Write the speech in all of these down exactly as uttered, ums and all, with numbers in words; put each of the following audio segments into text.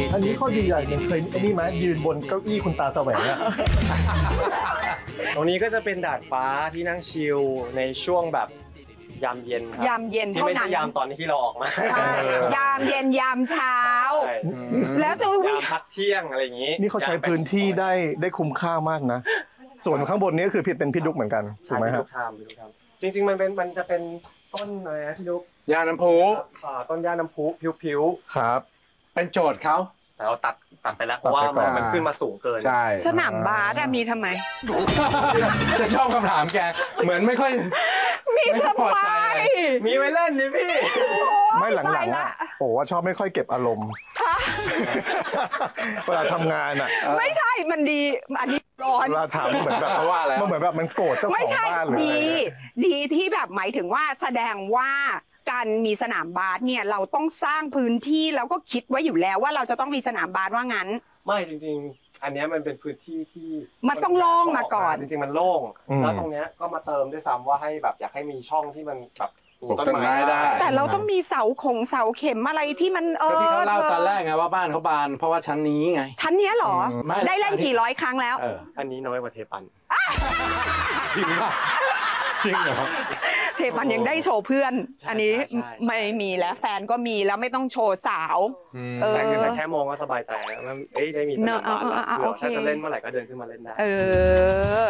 อันนี้ข้อดีอย่างหนึงเคยไอ้นี่ไหมยืนบนเก้าอี้คุณตาแสวงอะตรงนี้ก็จะเป็นดาดฟ้าที่นั่งชิลในช่วงแบบยามเย็นครับยามเย็นที่เท่าไม่นั้ใช่นยามตอนที่เราออกมาใช่ยามเย็นยามเช้าใช่แล้วจะวิ่ยาง มพักเที่ยงอะไรอย่างนี้นี่เขาใช้พื้นที่ได้ได้คุ้มค่ามากนะ ส่วนข้างบนนี้ก็คือเป็นพี่ดุกเหมือนกันถูใช่กไหมพี่คลูรับกทามพี่ลูกทามจริง ๆ มันเป็นมันจะเป็นต้นอะไรนะพี่ลูกยาน้ำพุอ่าต้นหญ้าน้ำพุผิวครับเป็นโจทย์เขาๆแต่เราตัดตัดไปแล้วเพราะว่าตัดไปก่อนมันขึ้นมาสูงเกินใช่สนามบาสอะมีทำไมจะชอบคำถามแกเหมือนไม่ค่อยมีทำพอไมใจอะไรมีไว้เล่นนี่พี่ไม่หลังๆอ่ะโอ้ว่าชอบไม่ค่อยเก็บอารมณ์ เวลาทำงานอ่ะไม่ใช่มันดีอันนี้ร้อนเวลาถามเหมือนแบบเพราะว่าอะไรมันเหมือนแบบมันโกรธเจ้าขไม่องใช่บ้านหรืออะไรดีเนี่ยดีที่แบบหมายถึงว่าแสดงว่าการมีสนามบาสเนี่ยเราต้องสร้างพื้นที่แล้วก็คิดไว้อยู่แล้วว่าเราจะต้องมีสนามบาสว่างั้นไม่จริงๆ อันเนี้ยมันเป็นพื้นที่ที่มันต้องโล่งมาก่อนจริงๆมันโล่งอืมแล้วตรงเนี้ยก็มาเติมด้วยซ้ำว่าให้แบบอยากให้มีช่องที่มันแบบปลูกต้นปลูกต้นไม้ไม้ได้ได้แต่เราต้องมีเสาขงเสาเข็มอะไรที่มันเอก็ที่อเขาเล่าธตอนแรกไงว่าบ้านเขาบาน เพราะว่าชั้นนี้ไงชั้นเนี้ยเหรอไม่ได้เล่นกี่ร้อยครั้งแล้วเอออันนี้น้อยกว่าเทปันจริงป่ะจริงเหรอเทปันยังได้โชว์เพื่อนใช่อันนี้ใช่ใช่ไม่มีแล้วแฟนก็มีแล้วไม่ต้องโชว์สาว เออแต่แต่แค่มองก็สบายใจแล้วมันเอ้ยได้มีสนามบาสแล้วเนอะอ่ะอ่ะอ่ะเผื่อโอเคถ้าจะเล่นเมื่อไหร่ก็เดินขึ้นมาเล่นได้เออ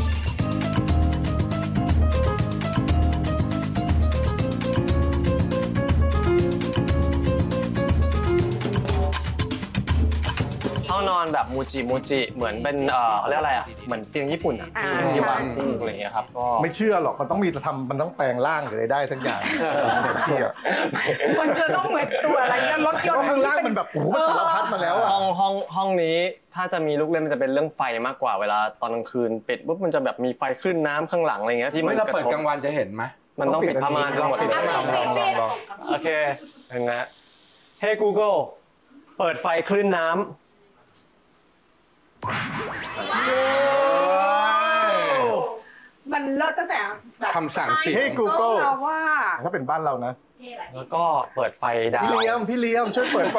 ห้องนอนแบบมูจิมูจิเหมือนเป็นเอ่อเขาเรียกอะไรอ่ะเหมือนเตียงญี่ปุ่นอ่ะอ่าที่วางใช่คู่อะไรอย่างเงี้ยครับก็ไม่เชื่อหรอกมันต้องมีทำมันต้องแปลงร่างหรืออะไรได้ทั้งอย่างเด็กพี่อะมันจะต้องเหมือนตัวอะไรนะรถยนก็ต์ข้างล่างมันแบบโอ้โหมันสารพัดมาแล้วอะห้องห้องห้องนี้ถ้าจะมีลูกเล่นมันจะเป็นเรื่องไฟมากกว่าเวลาตอนกลางคืนปิดปุ๊บมันจะแบบมีไฟคลื่นน้ำข้างหลังอะไรเงี้ยที่มันเมื่อเรากระเปิดทบกลางวันจะเห็นไหมมันต้องปิดผ้าม่านทั้งหมดปิดผ้าม่านลองลองลองโอเคอย่างงั้น Hey Google เปิดไฟคลื่นน้ำมันเลิศตั้งแต่แบบคำสั่งสิเฮ้ Google เราว่าถ้าเป็นบ้านเรานะแล้วก็เปิดไฟดาวพี่เลี้ยมพี่เลี้ยมช่วยเปิดไฟ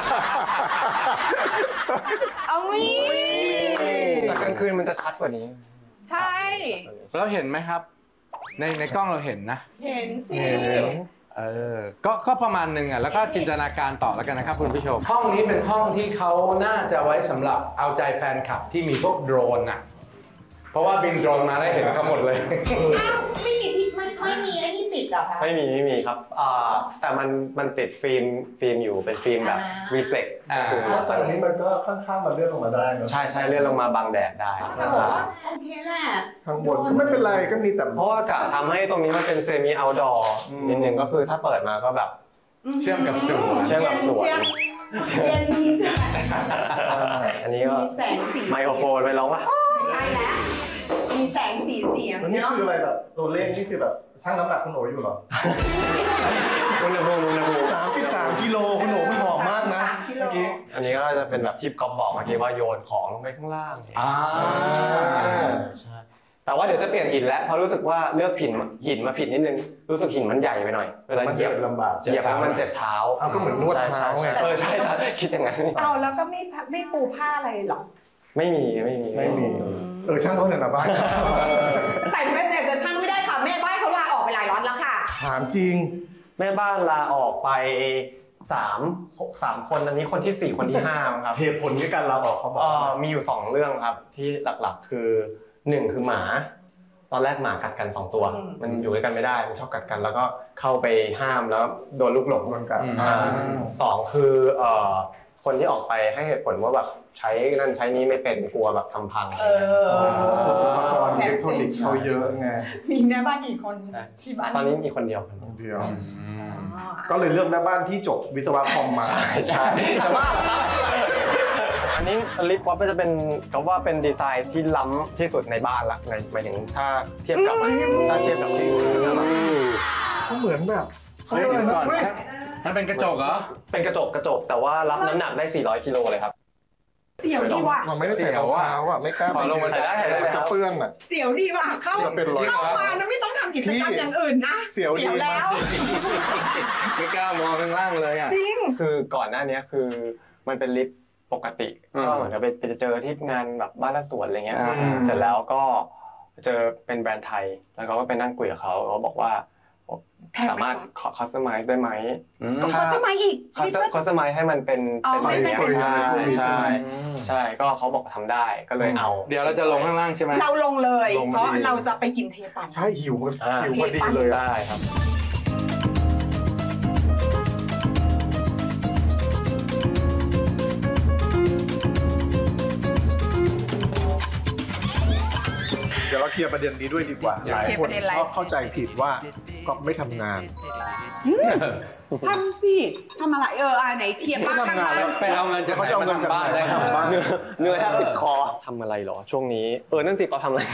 เอาวิแต่กลางคืนมันจะชัดกว่านี้ใช่เราเห็นไหมครับ ในในกล้องเราเห็นนะเห็นสิเออ ก็ก็ประมาณหนึ่งอ่ะ แล้วก็จินตนาการต่อแล้วกันนะครับคุณผู้ชม ห้องนี้เป็นห้องที่เขาน่าจะไว้สำหรับเอาใจแฟนคลับที่มีพวกโดรนอ่ะ เพราะว่าบินโดรนมาได้เห็นทั้งหมดเลยไม่มีที่ไม่ไม่มีไอ้ที่ปิดเหรอคะไม่มีไม่มีครับอ่าแต่มันมันติดฟิล์มฟิล์มอยู่เป็นฟิล์มแบบอ่ารีเฟล็กอ่าแต่อันนี้มันก็ข้างๆมาเลื่อนลงมาได้เนอะใช่ใช่เลื่อนลงมาบังแดดได้แต่บอกว่าโอเคแหละข้างบนก็ไม่เป็นไรก็มีแต่เพราะว่ากะทำให้ตรงนี้มันเป็นเซมิเอาท์ดอร์นิดนึงก็คือถ้าเปิดมาก็แบบเชื่อมกับสวนเชื่อมกับสวนเย็นเย็นใช่ไหมอันนี้ก็มีแสงสีไมโครโฟนไปร้องว่าไม่ใช่แล้ว มีแสงสีเสียงแล้วนี่เนาะคืออะไรแบบตัวเลขนี่คือแบบชั่งน้ำหนักคุณโออยู่เหรออุณหภูมิอุณหภูมิสามสิบสามกิโลคุณโอมันหอมมากนะเมื่อกี้อันนี้ก็จะเป็นแบบที่ก๊อฟบอกเมื่อกี้ว่าโยนของลงไปข้างล่างอ่าใช่แต่ว่าเดี๋ยวจะเปลี่ยนหินแล้วเพราะรู้สึกว่าเลือกหินหินมาผิดนิดนึงรู้สึกหินมันใหญ่ไปหน่อยเวลามันเหยียบเดินลำบากเหยียบแล้วมันเจ็บเท้าเอาก็เหมือนนวดเท้าไงเออใช่ใช่คิดอย่างนั้นเอาแล้วก็ไม่ไม่ปูผ้าอะไรหรอไม่มีไม่มีไม่มีเออช่างเขาเนี่ยนะบ้านแต่แม่แต่จะช่างไม่ได้ค่ะแม่บ้านเขาลาออกไปหลายร้อนแล้วค่ะถามจริงแม่บ้านลาออกไปสามสามคนอันนี้คนที่สี่คนที่ห้าครับเหตุผลในการลาออกเขาบอกเอ่อมีอยู่สองเรื่องครับที่หลักๆคือหนึ่งคือหมา ตอนแรกหมากัดกันสองตัวอืมมันอยู่ด้วยกันไม่ได้มันชอบกัดกัน แล้วก็เข้าไปห้ามแล้วโดนลูกหลงโดนกัดอืมอ่าสองคือเอ่อคนที่ออกไปให้เหตุผลว่าแบบใช้นั่นใช้นี้ไม่เป็นกลัวแบบทำพังเอออุปกรณ์อิเล็กทรอนิกส์เขาเยอะไงมีแม่บ้านกี่คนใช่ที่บ้านตอนนี้มีคนเดียวคนเดียวเดียวอืมอ๋อก็เลยเลือกแม่บ้านที่จบวิศวะคอมมาใช่ใช่แต่ว่าอันนี้ลิฟต์ว่าจะเป็นเขาว่าเป็นดีไซน์ที่ล้ำที่สุดในบ้านละในหมายถึงถ้าเทียบกับถ้าเทียบกับที่อื่นแล้วแบบเขาเหมือนแบบเฮ้ยเดี๋ยวก่อนมันเป็นกระจกเหรอเป็นกระจกกระจกแต่ว่ารับน้ำหนักได้สี่ร้อยกิโลเลยครับเสียวดีว่ะเราไม่ได้ใส่รองเท้าอ่ะไม่กล้าขอลงบันไดมันจะเปื้อนอ่ะเสียวดีว่ะเข้าจะเป็นรอยเข้ามาแล้วไม่ต้องทำกิจกรรมอย่างอื่นนะเสียวดีแล้วมากไม่กล้ามองข้างล่างเลยอ่ะจริงคือก่อนหน้านี้คือมันเป็นลิฟต์ปกติอืมก็เหมือนกับไปไปเจอที่งานแบบบ้านละสวนอะไรเงี้ยอืมเสร็จแล้วก็เจอเป็นแบรนด์ไทยแล้วเขาก็ไปนั่งคุยกับเขาเขาบอกว่าแพงไหมสามารถคอสตอมไมซ์ได้ไหมอืมก็เขาสมัยอีกคอคิดสว่าคอสตอมไมซ์ให้มันเป็นอ๋อเป็นไม่อย่างไม่เงี้ยเป็นใช่ใช่อืมใช่ก็เขาบอกทำได้ก็เลยเอาเดี๋ยวเราจะลงข้างล่างใช่ไหมเราลงเลยลงเพมาราะดีเราจะไปกินเทปันใช่หิวอ่าหิวพอดีเลยอะได้ครับเดี๋ยวเราเคลียร์ประเด็นนี้ด้วยดีกว่าเคลียร์หลายคนประเด็นอะไรก็เข้าใจผิดว่าก็ไม่ทำงานทำสิทำอะไรเอออ่าไหนเคลียร์บ้างไม่ทำงานแล้วไปเอาเงินจากเขาจะเอาเงินจากไหนได้ครับทำบ้านเนื้อแทบติดคอทำอะไรหรอช่วงนี้เออนั่นสิเขาทำอะไร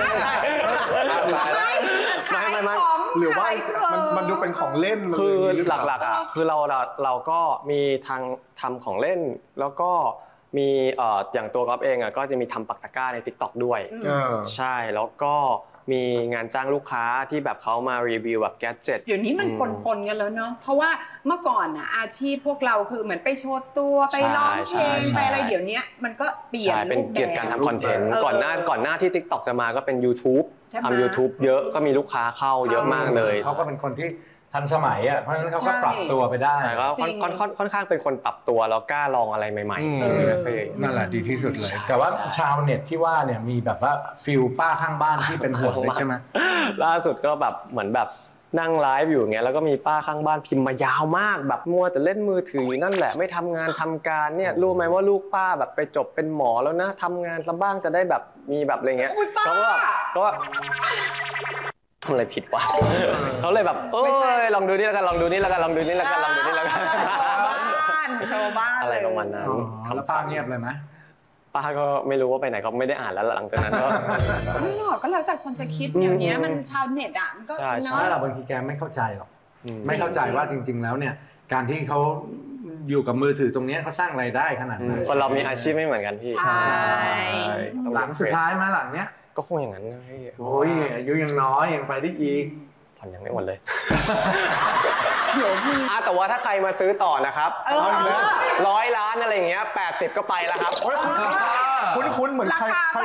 ไม่ขายไม่ไม่ของหรือว่าขายเสื้อมันมันดูเป็นของเล่นมันคือเลยมีรือเปาหลักๆอ่ะคือเราเราเราก็มีทางทำของเล่น แล้วก็มีเอ่ออย่างตัวก๊อฟเองอ่ะก็จะมีทำปักตะกร้าใน TikTok ด้วยเออใช่แล้วก็มีงานจ้างลูกค้าที่แบบเขามารีวิวแบบแกดเจ็ตเดี๋ยวนี้มันอืมปนๆกันแล้วเนาะเพราะว่าเมื่อก่อนอ่ะอาชีพพวกเราคือเหมือนไปโชว์ตัวไปร้องเพลงใช่ใช่ไปอะไรเดี๋ยวนี้มันก็เปลี่ยนใช่เป็นรูปแบบเกียรติการทำคอนเทนต์เออก่อนหน้าก่อนหน้าที่ TikTok จะมาก็เป็น YouTube ใช่ไหมทำ YouTube เยอะก็มีลูกค้าเข้าเยอะมากเลยเขาก็เป็นคนที่ทันสมัยอ่ะเพราะฉะนั้นเขาก็ใช่ปรับตัวไปได้ใช่ก็ค่อนจริงค่อนค่อนค่อนข้างเป็นคนปรับตัวแล้วกล้าลองอะไรใหม่อืมๆเออไม่เคยนั่นแหละดีที่สุดเลย แต่ว่าชาวเน็ตที่ว่าเนี่ยมีแบบว่าฟิลป้าข้างบ้านที่เป็นห่วงเลยใช่ไหมล่าสุดก็แบบเหมือนแบบนั่งไลฟ์อยู่อย่างเงี้ยแล้วก็มีป้าข้างบ้านพิมพ์มายาวมากแบบมัวแต่เล่นมือถืออยู่นั่นแหละไม่ทำงานทำการเนี่ยรู้ไหมว่าลูกป้าแบบไปจบเป็นหมอแล้วนะทำงานซะบ้างจะได้แบบมีแบบอะไรเงี้ยอุ๊ยป้าก็แบบก็ว่าทำอะไรผิดวะเขาเลยแบบเอไม่ใช่อลองดูนี่แล้วกันลองดูนี่แล้วกันลองดูนี่แล้วกันลองดูนี่แล้วกันบ้านโชว์บ้านอะไรประมาณนั้นอ๋อแล้วป้าเงียบเลยไหมป้าก็ไม่รู้ว่าไปไหนเขาไม่ได้อ่านแล้วหลังจากนั้นก็ไม่หรอกก็แล้วแต่คนจะคิดเดี๋ยวนี้มันชาวเน็ตอ่ะมันก็ใช่ใช่เนาะถ้าเราบางทีแกไม่เข้าใจหรอกอืมไม่เข้าใจว่าจริง ๆ แล้วเนี่ย การที่เขาอยู่กับมือถือตรงเนี้ยเขาสร้างรายได้ขนาดอืไหมนคนเรามีอาชีพไม่เหมือนกันพี่ใช่ต้องหลังสุดท้ายไหมหลังเนี้ยก็คงอย่างนั้นนะพี่โอ้ยอายุยังน้อยยังไปได้อีกผ่อนยังไม่หมดเลยเดี๋ยวพี่อ่ะแต่ว่าถ้าใครมาซื้อต่อนะครับเออร้อยล้านอะไรอย่างเงี้ยแปดสิบก็ไปแล้วครับโอ๊ยคุ้นๆเหมือนใครราคาใคร